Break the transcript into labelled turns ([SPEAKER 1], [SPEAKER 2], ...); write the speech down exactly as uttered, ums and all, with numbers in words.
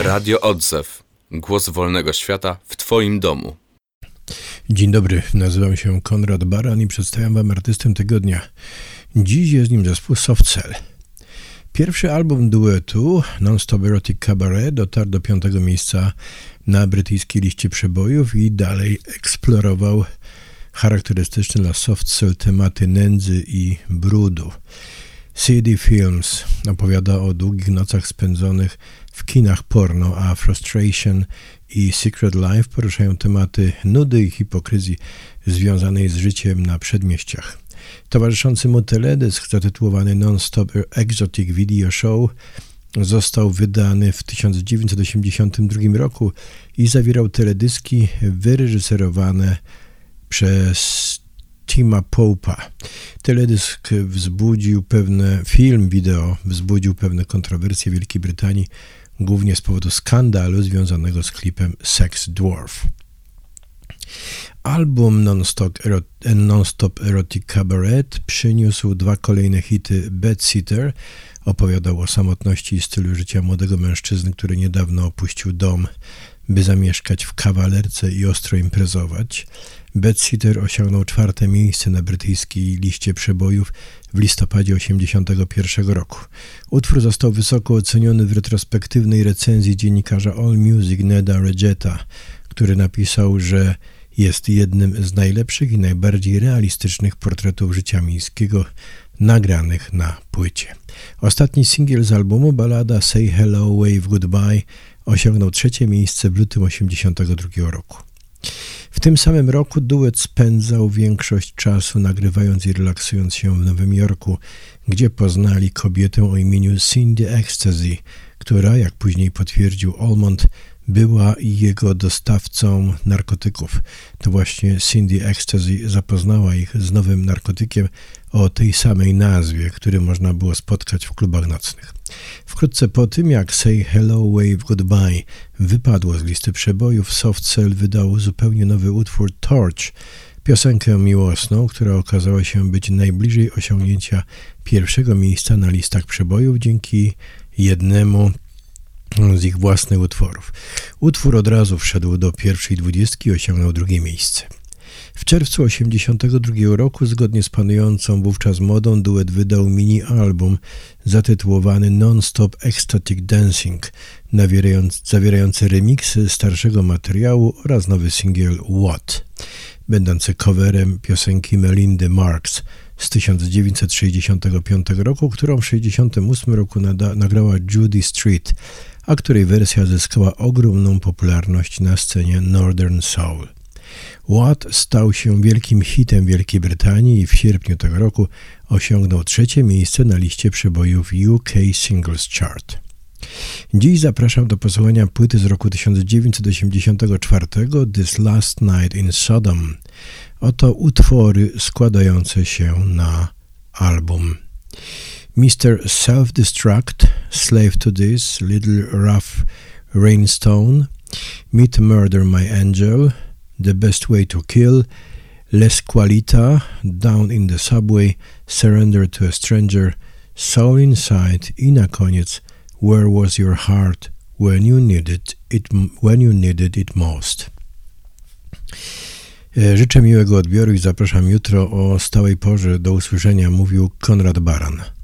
[SPEAKER 1] Radio Odzew. Głos wolnego świata w Twoim domu.
[SPEAKER 2] Dzień dobry, nazywam się Konrad Baran i przedstawiam Wam artystę tygodnia. Dziś jest nim zespół Soft Cell. Pierwszy album duetu, Non-Stop Erotic Cabaret, dotarł do piątego miejsca na brytyjskiej liście przebojów i dalej eksplorował charakterystyczne dla Soft Cell tematy nędzy i brudu. C D Films opowiada o długich nocach spędzonych w kinach porno, a Frustration i Secret Life poruszają tematy nudy i hipokryzji związanej z życiem na przedmieściach. Towarzyszący mu teledysk zatytułowany Non-Stop Exotic Video Show został wydany w tysiąc dziewięćset osiemdziesiątym drugim roku i zawierał teledyski wyreżyserowane przez Tima Pope'a. Teledysk wzbudził pewne, film wideo wzbudził pewne kontrowersje w Wielkiej Brytanii, głównie z powodu skandalu związanego z klipem Sex Dwarf. Album Non-Stop, Ero- Non-Stop Erotic Cabaret przyniósł dwa kolejne hity. Bedsitter opowiadał o samotności i stylu życia młodego mężczyzny, który niedawno opuścił dom, by zamieszkać w kawalerce i ostro imprezować. Bedsitter osiągnął czwarte miejsce na brytyjskiej liście przebojów w listopadzie osiemdziesiątego pierwszego roku. Utwór został wysoko oceniony w retrospektywnej recenzji dziennikarza AllMusic Neda Regeta, który napisał, że jest jednym z najlepszych i najbardziej realistycznych portretów życia miejskiego nagranych na płycie. Ostatni singiel z albumu, balada Say Hello, Wave Goodbye, osiągnął trzecie miejsce w lutym osiemdziesiątego drugiego roku. W tym samym roku duet spędzał większość czasu nagrywając i relaksując się w Nowym Jorku, gdzie poznali kobietę o imieniu Cindy Ecstasy, która, jak później potwierdził Almond, była jego dostawcą narkotyków. To właśnie Cindy Ecstasy zapoznała ich z nowym narkotykiem o tej samej nazwie, który można było spotkać w klubach nocnych. Wkrótce po tym, jak Say Hello, Wave Goodbye wypadło z listy przebojów, Soft Cell wydał zupełnie nowy utwór Torch, piosenkę miłosną, która okazała się być najbliżej osiągnięcia pierwszego miejsca na listach przebojów dzięki jednemu z ich własnych utworów. Utwór od razu wszedł do pierwszej dwudziestki i osiągnął drugie miejsce. W czerwcu osiemdziesiątego drugiego roku, zgodnie z panującą wówczas modą, duet wydał mini-album zatytułowany Non-Stop Ecstatic Dancing, zawierający remiksy starszego materiału oraz nowy singiel What, będący coverem piosenki Melindy Marks z tysiąc dziewięćset sześćdziesiątego piątego roku, którą w tysiąc dziewięćset sześćdziesiątym ósmym roku nada- nagrała Judy Street, a której wersja zyskała ogromną popularność na scenie Northern Soul. What stał się wielkim hitem Wielkiej Brytanii i w sierpniu tego roku osiągnął trzecie miejsce na liście przebojów U K Singles Chart. Dziś zapraszam do posłuchania płyty z roku tysiąc dziewięćset osiemdziesiątego czwartego This Last Night in Sodom. Oto utwory składające się na album. mister Self-Destruct, Slave to This, Little Rough Rainstone, Meet Murder My Angel, The Best Way to Kill, Les Qualita, Down in the Subway, Surrender to a Stranger, Soul Inside i na koniec Where Was Your Heart When You Needed It, when you needed it Most. Życzę miłego odbioru i zapraszam jutro o stałej porze. Do usłyszenia, mówił Konrad Baran.